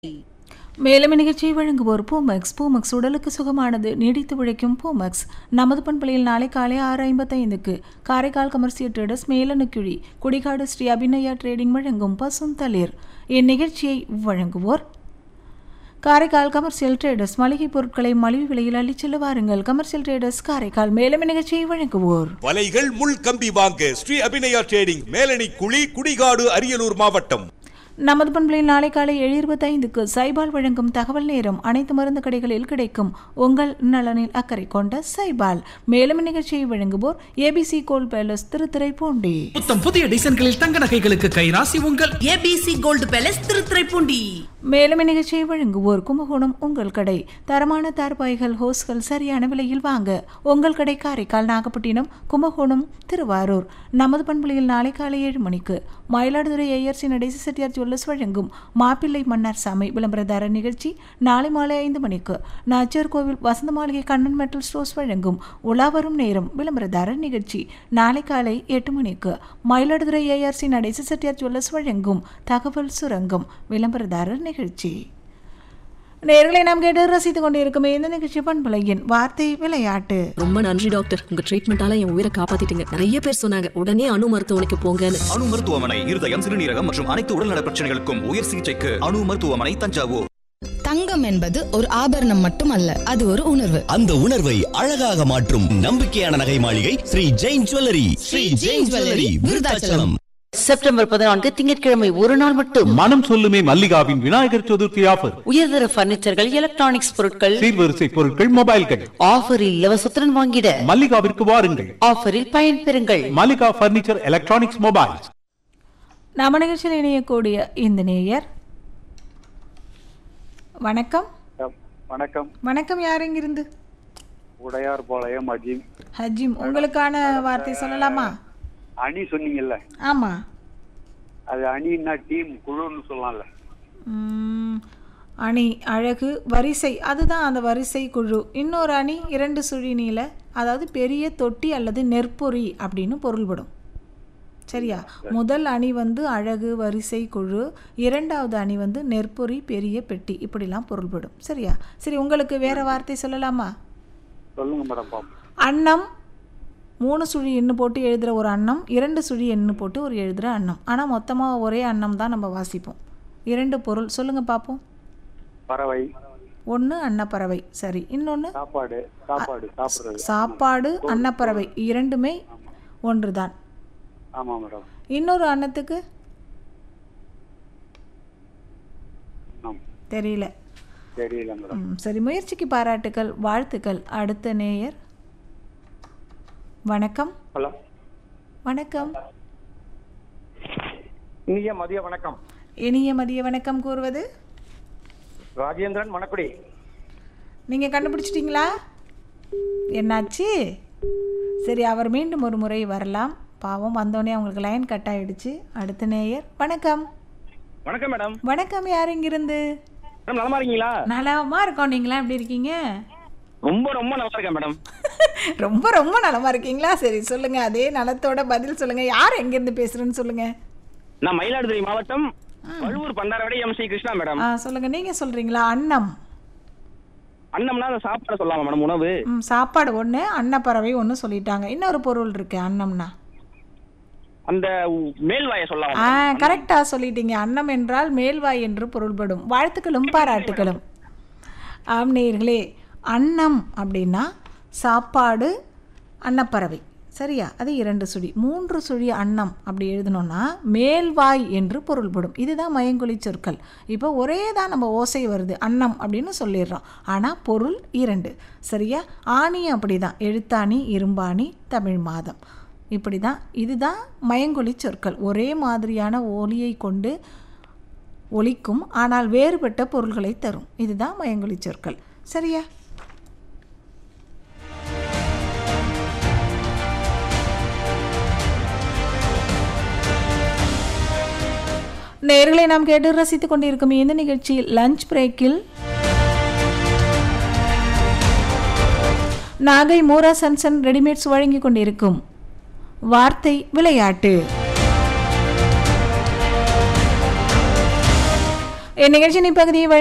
மேலும் நிகழ்ச்சியை வழங்குவோர் பூமெக்ஸ். பூமெக்ஸ் உடலுக்கு சுகமானது, நீடித்து உழைக்கும் பூமெக்ஸ். நமது பண்பலையில் நாளை காலை 6:55க்கு Karaikal commercial traders மேலனுக்கிழி Kudikadu Sri Abhinaya trading வழங்கும் பசுந்தளிர். இந்நிகழ்ச்சியை வழங்குவோர் காரைக்கால் கமர்சியல் ட்ரேடர்ஸ். மளிகை பொருட்களை மலிவு விலையில் அள்ளிச் செல்ல வாருங்கள். Commercial traders Karaikal. மேலும் நிகழ்ச்சியை வழங்குவோர் வலைகள் முள் கம்பி வாங்க ஸ்ரீ அபிநயா ட்ரேடிங் மேலணி குழி குடிகாடு அரியலூர் மாவட்டம். நமது பண்பலையில் நாளை காலை 7:25க்கு சைபால் வழங்கும் தகவல் நேரம். அனைத்து மருந்து கடைகளில் கிடைக்கும். உங்கள் நலனில் அக்கறை கொண்ட சைபால். மேலும் நிகழ்ச்சியை வழங்குவோர் ஏபிசி கோல்ட் பேலஸ் திருத்துறைப்பூண்டி. புதிய டிசைன்களில் தங்க நகைகளுக்கு கைராசி உங்கள் ஏபிசி கோல்ட் பேலஸ் திருத்துறைப்பூண்டி. மேலும் நிகழ்ச்சியை வழங்குவோர் கும்பகோணம் உங்கள் கடை. தரமான தார்பாய்கள் ஹோஸ்கள் சரியான விலையில் வாங்க உங்கள் கடை காரைக்கால், நாகப்பட்டினம், கும்பகோணம், திருவாரூர். நமது பண்பலையில் நாளை காலை 7 மணிக்கு மயிலாடுதுறை ஏஆர்சி நடேசி செட்டியார் ஜுவல்லர்ஸ் வழங்கும் மாப்பிள்ளை மன்னார் சாமி விளம்பரதார நிகழ்ச்சி. நாளை மாலை 5 மணிக்கு நாச்சியார் கோவில் வசந்த மாளிகை கண்ணன் மெட்டல் ஸ்டோர்ஸ் வழங்கும் உலாவரும் நேரம் விளம்பரதார நிகழ்ச்சி. நாளை காலை 8 மணிக்கு மயிலாடுதுறை ஏஆர்சி நடேசி செட்டியார் ஜுவல்லர்ஸ் வழங்கும் தகவல் சுரங்கம் விளம்பரதாரர் நிகழ்ச்சி. நேர்களை நாம் கேட்டு ரசித்துக் கொண்டிருக்கும் இந்த நிகழ்ச்சி பண்பலையின் வார்த்தை விளையாட்டு. ரொம்ப நன்றி டாக்டர், உங்க ட்ரீட்மெண்டால என் உயிரை காப்பாத்திட்டீங்க. நிறைய பேர் சொன்னாங்க உடனே அணு மருத்துவமனைக்கு போங்கன்னு. அணு மருத்துவமனை இருதயம், சிறுநீரகம் மற்றும் அனைத்து உடல்நல பிரச்சனைகளுக்கும் உயர் சிகிச்சைக்கு அணு மருத்துவமனை, தஞ்சாவூர். தங்கம் என்பது ஒரு ஆபரணம் மட்டுமல்ல, அது ஒரு உணர்வு. அந்த உணர்வை அழகாக மாற்றும் நம்பிக்கையான நகை மாளிகை Sri Jain jewellery. Sri Jain jewellery, Virudhachalam. September 14 திங்கட்கிழமை ஒரு நாள் மட்டும் மனம் சொல்லுமே மல்லிகாவின் விநாயகர் சதுர்த்தி ஆஃபர். உயர்தர பர்னிச்சர்கள், எலக்ட்ரானிக்ஸ் பொருட்கள், சீர்வரிசை பொருட்கள், மொபைல்கள் ஆஃபரில் இலவசத்துடன் வாங்கிட மல்லிகாவிற்கு வாருங்கள். ஆஃபரில் பயன் பெறுங்கள். Mallika furniture, electronics, mobiles. நம்ம நிகழ்ச்சியில் இணையக்கூடிய இந்த நேயர். வணக்கம். வணக்கம். வணக்கம். யார் எங்கிருந்து? உடையார் பாளையம் ஹஜீம். ஹஜீம், உங்களுக்கான வார்த்தை சொல்லலாமா? அணி சொன்னீங்கல்ல, ஆமா, அது அணின்னா டீம், குழுன்னு சொல்லலாம்ல. அணி அழகு, வரிசை, அதுதான் அந்த வரிசை குழு. இன்னொரு அணி 2 சுழி நீள, அதாவது பெரிய தொட்டி அல்லது நெற்பொறி அப்படின்னு பொருள்படும். சரியா? முதல் அணி வந்து அழகு வரிசை குழு, இரண்டாவது அணி வந்து நெற்பொறி பெரிய பெட்டி, இப்படிலாம் பொருள்படும். சரியா? சரி, உங்களுக்கு வேற வார்த்தை சொல்லலாமா? சொல்லுங்க மேடம். அன்னம், 3 சுழி எண்ணு போட்டு எழுதுகிற ஒரு அன்னம், 2 சுழி எண்ணு போட்டு ஒரு எழுதுகிற அன்னம். ஆனால் மொத்தமாக ஒரே அன்னம் தான் நம்ம வாசிப்போம். 2 பொருள் சொல்லுங்க பார்ப்போம். பறவை. ஒன்று அன்னப்பறவை. சரி, இன்னொன்று சாப்பாடு. சாப்பிடுறது. சாப்பாடு, அன்னப்பறவை இரண்டுமே ஒன்று தான். ஆமாம் மேடம். இன்னொரு அன்னத்துக்கு தெரியல மேடம். சரி, முயற்சிக்கு பாராட்டுக்கள், வாழ்த்துக்கள். அடுத்த நேயர். வணக்கம். ஹலோ, வணக்கம். இனிய மதிய வணக்கம். இனிய மதிய வணக்கம் கூறுவது ராஜேந்திரன், மணக்குடி. நீங்கள் கண்டுபிடிச்சிட்டிங்களா? என்னாச்சு? சரி, அவர் மீண்டும் ஒரு முறை வரலாம். பாவம், வந்தோடனே அவங்களுக்கு லைன் கட் ஆகிடுச்சு. அடுத்த நேயர். வணக்கம். வணக்கம் மேடம். வணக்கம். யார் இங்கிருந்து? நலமா இருக்கீங்களா? நலமா இருக்கோம். நீங்களா எப்படி இருக்கீங்க? ரொம்ப ரொம்ப நல்லா இருக்கேன் மேடம். ரொம்ப ரொம்ப நலமா இருக்கீங்களா? சரி, சொல்லுங்க. அதே நலத்தோட பதில் சொல்லுங்க. யார் எங்கிருந்து பேசுறேன்னு சொல்லுங்க. நான் மயிலாடுதுறை மாவட்டம் வழுவூர் பண்டாரவடை எம்சி கிருஷ்ணா மேடம். சொல்லுங்க. நீங்க சொல்றீங்களா? அன்னம். அன்னம்னா அந்த சாப்பாடு சொல்லலாமா மேடம்? உணவு. சாப்பாடு ஒன்று, அன்னப்பறவை ஒன்று சொல்லிட்டாங்க. இன்னொரு பொருள் இருக்கு அன்னம்னா. அந்த மேல்வாயை சொல்லலாம். கரெக்டா சொல்லிட்டீங்க. அன்னம் என்றால் மேல்வாய் என்று பொருள்படும். வாழ்த்துக்களும் பாராட்டுக்களும். ஆம் நேயர்களே, அன்னம் அப்படின்னா சாப்பாடு, அன்னப்பறவை. சரியா? அது 2 சுழி. 3 சுழி அன்னம் அப்படி எழுதணும்னா மேல்வாய் என்று பொருள்படும். இதுதான் மயங்கொலி சொற்கள். இப்போ ஒரே தான் நம்ம ஓசை வருது, அன்னம் அப்படின்னு சொல்லிடுறோம். ஆனால் பொருள் 2. சரியா? ஆணி அப்படி தான், எழுத்தாணி, இரும்பாணி, தமிழ் மாதம், இப்படி தான். இதுதான் மயங்கொலி சொற்கள். ஒரே மாதிரியான ஒலியை கொண்டு ஒலிக்கும், ஆனால் வேறுபட்ட பொருள்களை தரும். இதுதான் மயங்கொலி சொற்கள். சரியா? நேர்களை நாம் கேட்டு ரசித்துக் கொண்டிருக்கும் இந்த நிகழ்ச்சியில் லஞ்ச் பிரேக்கில் நாகை மூரா சன்சன் ரெடிமேட்ஸ் வழங்கி கொண்டிருக்கும் வார்த்தை விளையாட்டு. நிகழ்ச்சியின் இப்பகுதியை